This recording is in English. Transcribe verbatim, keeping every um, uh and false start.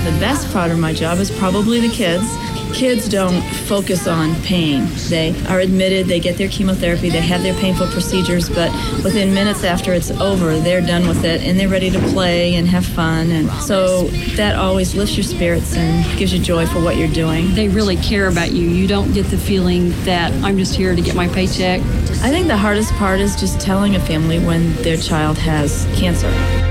The best part of my job is probably the kids. Kids don't focus on pain. They are admitted, they get their chemotherapy, they have their painful procedures, but within minutes after it's over, they're done with it and they're ready to play and have fun. And so that always lifts your spirits and gives you joy for what you're doing. They really care about you. You don't get the feeling that I'm just here to get my paycheck. I think the hardest part is just telling a family when their child has cancer.